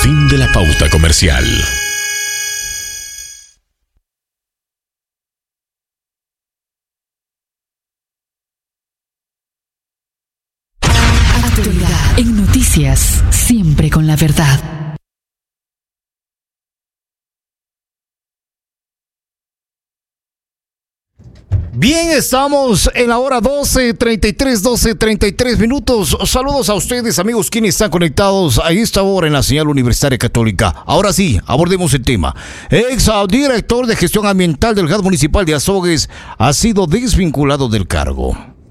Fin de la pauta comercial. Actualidad en noticias, siempre con la verdad. Bien, estamos en la hora 12:33 minutos. Saludos a ustedes, amigos, quienes están conectados a esta hora en la señal Universitaria Católica. Ahora sí, abordemos el tema. Ex director de gestión ambiental del GAD municipal de Azogues ha sido desvinculado del cargo.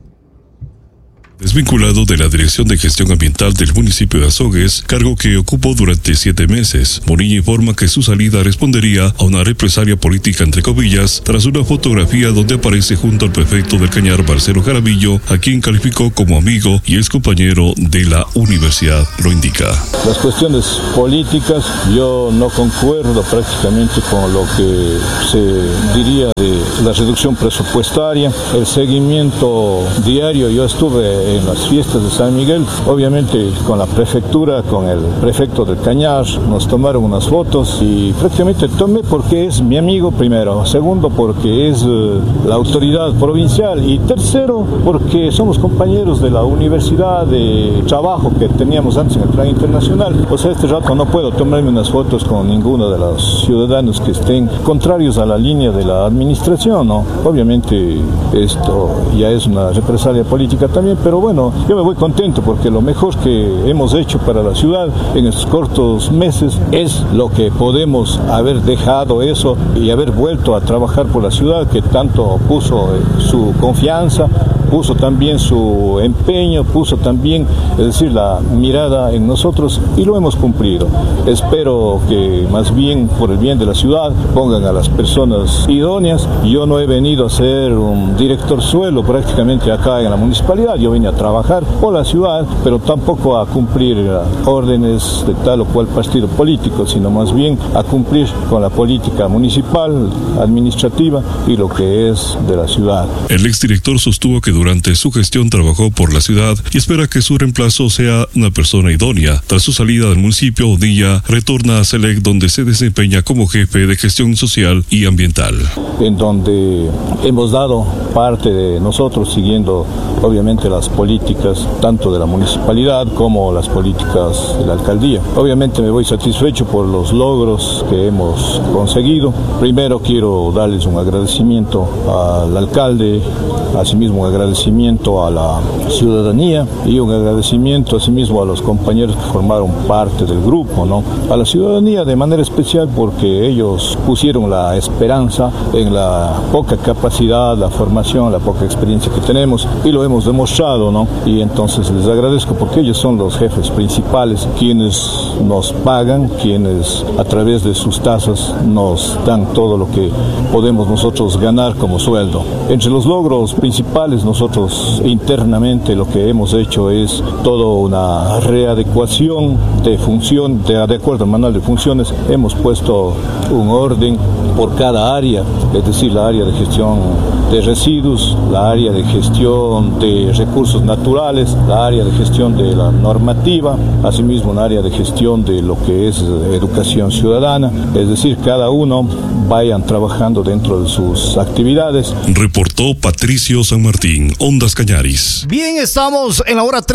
Desvinculado de la Dirección de Gestión Ambiental del municipio de Azogues, cargo que ocupó durante 7 meses. Morilla informa que su salida respondería a una represalia política, entre comillas, tras una fotografía donde aparece junto al prefecto del Cañar, Marcelo Jaramillo, a quien calificó como amigo y ex compañero de la universidad, lo indica. Las cuestiones políticas, yo no concuerdo prácticamente con lo que se diría de la reducción presupuestaria, el seguimiento diario. Yo estuve en las fiestas de San Miguel, obviamente con la prefectura, con el prefecto del Cañar, nos tomaron unas fotos y prácticamente tomé porque es mi amigo primero, segundo porque es la autoridad provincial y tercero porque somos compañeros de la universidad de trabajo que teníamos antes en el plan internacional. O sea, este rato no puedo tomarme unas fotos con ninguno de los ciudadanos que estén contrarios a la línea de la administración, ¿no? Obviamente esto ya es una represalia política también, pero bueno, yo me voy contento porque lo mejor que hemos hecho para la ciudad en estos cortos meses es lo que podemos haber dejado eso y haber vuelto a trabajar por la ciudad, que tanto puso su confianza, puso también su empeño, puso también, es decir, la mirada en nosotros y lo hemos cumplido. Espero que más bien por el bien de la ciudad pongan a las personas idóneas. Yo no he venido a ser un director suelo prácticamente acá en la municipalidad, yo vine a trabajar por la ciudad, pero tampoco a cumplir órdenes de tal o cual partido político, sino más bien a cumplir con la política municipal, administrativa y lo que es de la ciudad. El exdirector sostuvo que durante su gestión trabajó por la ciudad y espera que su reemplazo sea una persona idónea. Tras su salida del municipio, Odilla retorna a Selec, donde se desempeña como jefe de gestión social y ambiental. En donde hemos dado parte de nosotros siguiendo obviamente las políticas tanto de la municipalidad como las políticas de la alcaldía. Obviamente me voy satisfecho por los logros que hemos conseguido. Primero quiero darles un agradecimiento al alcalde, asimismo un agradecimiento a la ciudadanía y un agradecimiento asimismo a los compañeros que formaron parte del grupo, ¿no? A la ciudadanía de manera especial porque ellos pusieron la esperanza en la poca capacidad, la formación, la poca experiencia que tenemos y lo hemos demostrado, ¿no? Y entonces les agradezco porque ellos son los jefes principales, quienes nos pagan, quienes a través de sus tasas nos dan todo lo que podemos nosotros ganar como sueldo. Entre los logros principales, nosotros internamente lo que hemos hecho es toda una readecuación de función, de acuerdo al manual de funciones, hemos puesto un orden por cada área, es decir, la área de gestión de residuos, la área de gestión de recursos naturales, la área de gestión de la normativa, asimismo un área de gestión de lo que es educación ciudadana, es decir, cada uno vayan trabajando dentro de sus actividades. Reportó Patricio San Martín, Ondas Cañaris. Bien, estamos en la hora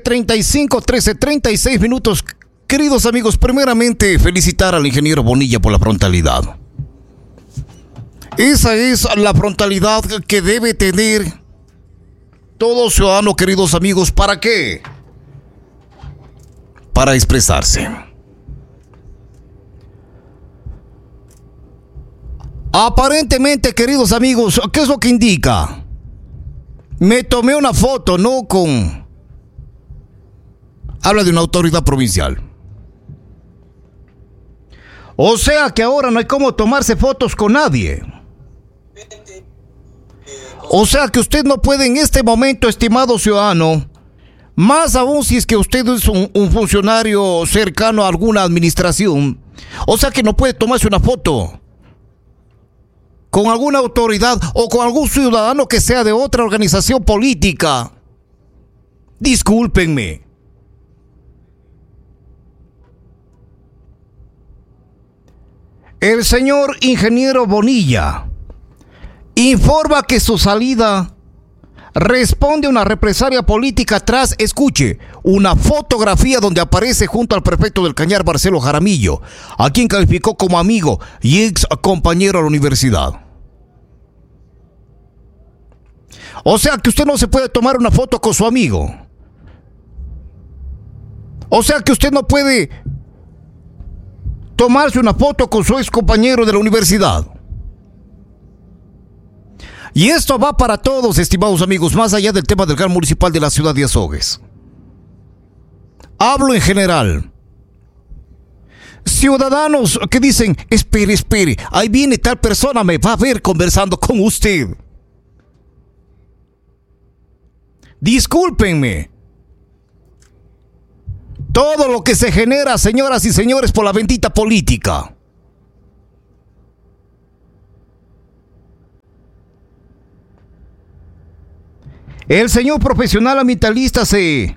13:36 minutos. Queridos amigos, primeramente felicitar al ingeniero Bonilla por la frontalidad. Esa es la frontalidad que debe tener todo ciudadano, queridos amigos. ¿Para qué? Para expresarse. Aparentemente, queridos amigos, ¿qué es lo que indica? Me tomé una foto, no con... Habla de una autoridad provincial. O sea que ahora no hay cómo tomarse fotos con nadie. O sea que usted no puede en este momento, estimado ciudadano, más aún si es que usted es un funcionario cercano a alguna administración, o sea que no puede tomarse una foto con alguna autoridad o con algún ciudadano que sea de otra organización política. Discúlpenme. El señor ingeniero Bonilla informa que su salida responde a una represalia política tras, escuche, una fotografía donde aparece junto al prefecto del Cañar, Marcelo Jaramillo, a quien calificó como amigo y ex compañero a la universidad. O sea que usted no se puede tomar una foto con su amigo. O sea que usted no puede tomarse una foto con su ex compañero de la universidad. Y esto va para todos, estimados amigos, más allá del tema del GAN municipal de la ciudad de Azogues. Hablo en general. Ciudadanos que dicen, espere, ahí viene tal persona, me va a ver conversando con usted. Discúlpenme. Todo lo que se genera, señoras y señores, por la bendita política. El señor profesional ambientalista se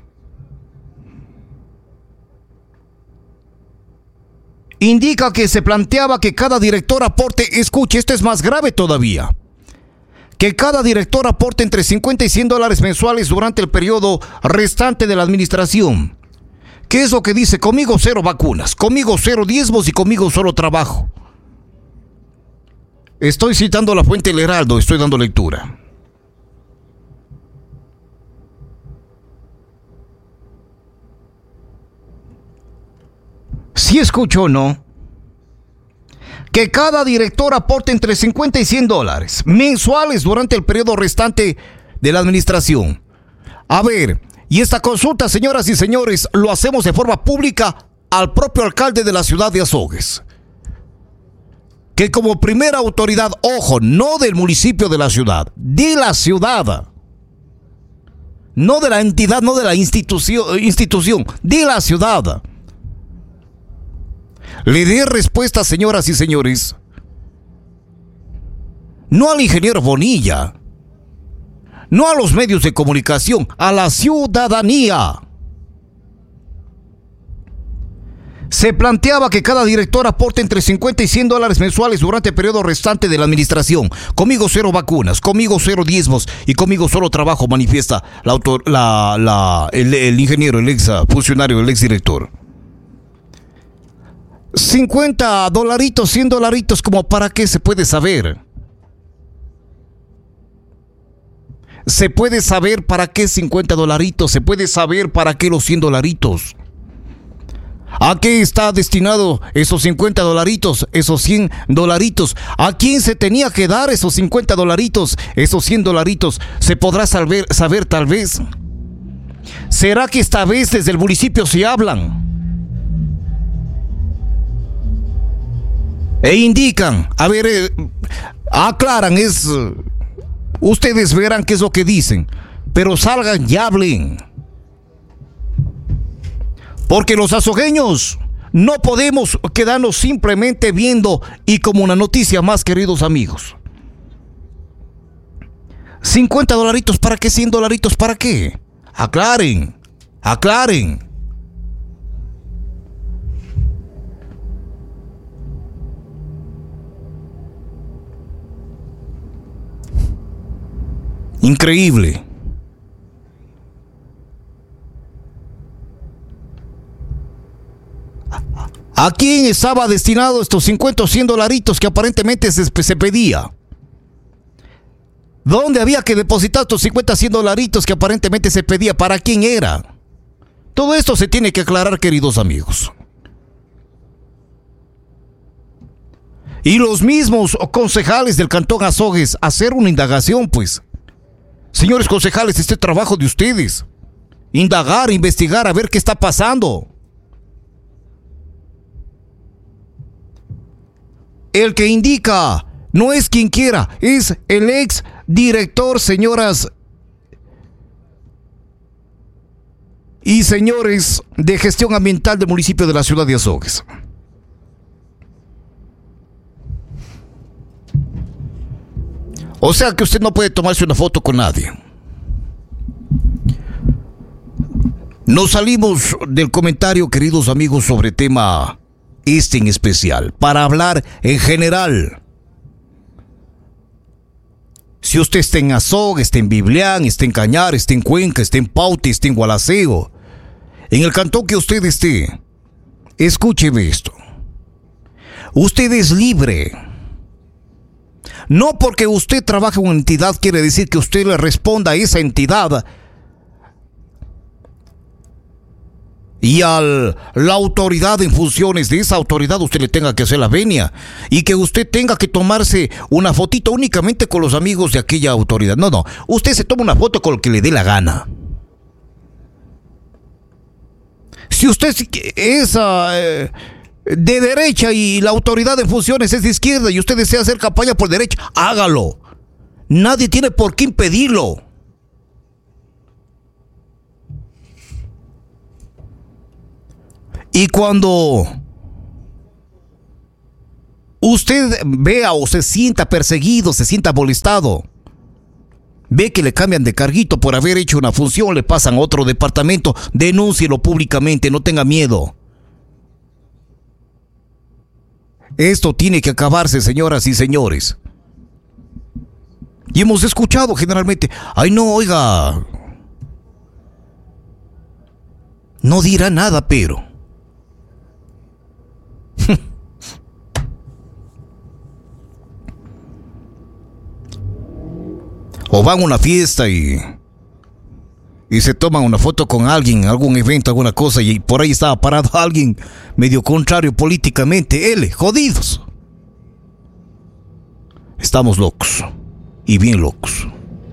indica que se planteaba que cada director aporte, escuche, esto es más grave todavía, que cada director aporte entre 50 y 100 dólares mensuales durante el periodo restante de la administración. ¿Qué es lo que dice? Conmigo 0 vacunas, conmigo 0 diezmos y conmigo solo trabajo. Estoy citando la fuente El Heraldo, estoy dando lectura. Si escucho o no, que cada director aporte entre 50 y 100 dólares mensuales durante el periodo restante de la administración. A ver, y esta consulta, señoras y señores, lo hacemos de forma pública al propio alcalde de la ciudad de Azogues, que como primera autoridad, ojo, no del municipio de la ciudad, de la ciudad, no de la entidad, no de la institución, de la ciudad, le dé respuesta, señoras y señores, no al ingeniero Bonilla, no a los medios de comunicación, a la ciudadanía. Se planteaba que cada director aporte entre 50 y 100 dólares mensuales durante el periodo restante de la administración. Conmigo 0 vacunas, conmigo 0 diezmos y conmigo solo trabajo, manifiesta el ingeniero, el ex funcionario, el ex director. 50 dolaritos, 100 dolaritos, ¿como para qué? Se puede saber. Se puede saber para qué 50 dolaritos, se puede saber para qué los 100 dolaritos. ¿A qué está destinado esos 50 dolaritos, esos 100 dolaritos? ¿A quién se tenía que dar esos 50 dolaritos, esos 100 dolaritos? ¿Se podrá saber tal vez? ¿Será que esta vez desde el municipio se hablan? E indican, a ver, aclaran, ustedes verán qué es lo que dicen, pero salgan y hablen. Porque los azogueños no podemos quedarnos simplemente viendo y como una noticia más, queridos amigos. 50 dolaritos, ¿para qué? 100 dolaritos, ¿para qué? Aclaren. Increíble. ¿A quién estaba destinado estos 50 o 100 dolaritos que aparentemente se pedía? ¿Dónde había que depositar estos 50 o 100 dolaritos que aparentemente se pedía? ¿Para quién era? Todo esto se tiene que aclarar, queridos amigos. Y los mismos concejales del Cantón Azogues, hacer una indagación, pues. Señores concejales, este trabajo de ustedes. Indagar, investigar, a ver qué está pasando. El que indica no es quien quiera, es el ex director, señoras y señores de gestión ambiental del municipio de la ciudad de Azogues. O sea que usted no puede tomarse una foto con nadie. Nos salimos del comentario, queridos amigos, sobre tema este en especial, para hablar en general. Si usted está en Azogue, está en Biblián, está en Cañar, está en Cuenca, está en Pauta, está en Gualaceo, en el cantón que usted esté, escúcheme esto. Usted es libre. No porque usted trabaja en una entidad quiere decir que usted le responda a esa entidad y a la autoridad en funciones de esa autoridad usted le tenga que hacer la venia y que usted tenga que tomarse una fotito únicamente con los amigos de aquella autoridad. No, usted se toma una foto con el que le dé la gana. Si usted es de derecha y la autoridad en funciones es de izquierda y usted desea hacer campaña por derecha, hágalo. Nadie tiene por qué impedirlo. Y cuando usted vea o se sienta perseguido, se sienta molestado, ve que le cambian de carguito por haber hecho una función, le pasan a otro departamento, denúncielo públicamente, no tenga miedo. Esto tiene que acabarse, señoras y señores. Y hemos escuchado generalmente, ay no, oiga, no dirá nada, pero... O van a una fiesta y se toman una foto con alguien, en algún evento, alguna cosa, y por ahí estaba parado alguien medio contrario políticamente. Jodidos. Estamos locos. Y bien locos.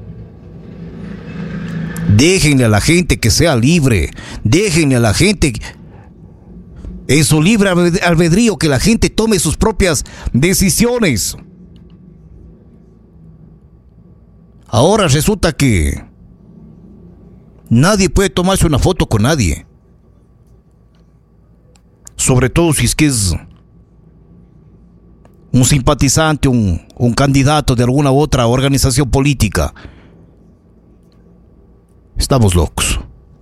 Déjenle a la gente que sea libre. Déjenle a la gente en su libre albedrío que la gente tome sus propias decisiones. Ahora resulta que nadie puede tomarse una foto con nadie. Sobre todo si es que es un simpatizante, un candidato de alguna otra organización política. Estamos locos.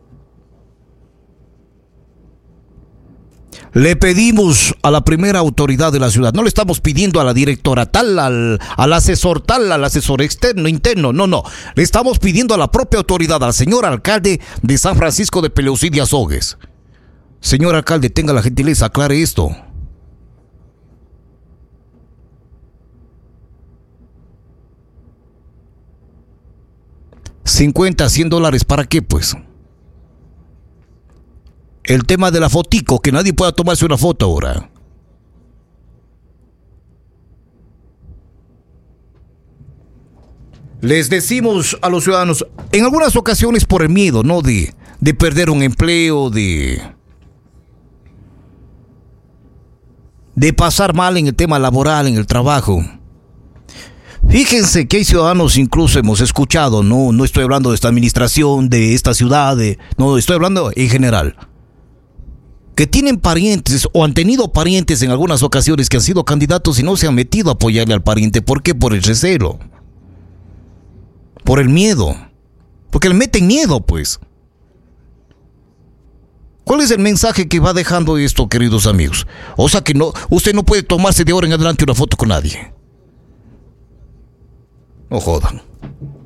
Le pedimos a la primera autoridad de la ciudad, no le estamos pidiendo a la directora tal, al asesor tal, al asesor externo, interno, no. Le estamos pidiendo a la propia autoridad, al señor alcalde de San Francisco de Peleucid y Azogues. Señor alcalde, tenga la gentileza, aclare esto. $50, $100, ¿para qué pues? El tema de la fotico, que nadie pueda tomarse una foto ahora. Les decimos a los ciudadanos, en algunas ocasiones por el miedo, ¿no? De perder un empleo, de pasar mal en el tema laboral, en el trabajo. Fíjense que hay ciudadanos, incluso hemos escuchado, no estoy hablando de esta administración, de esta ciudad, no, estoy hablando en general, que tienen parientes o han tenido parientes en algunas ocasiones que han sido candidatos y no se han metido a apoyarle al pariente. ¿Por qué? Por el recelo, por el miedo, porque le meten miedo, pues. ¿Cuál es el mensaje que va dejando esto, queridos amigos? O sea que no, usted no puede tomarse de ahora en adelante una foto con nadie. No jodan.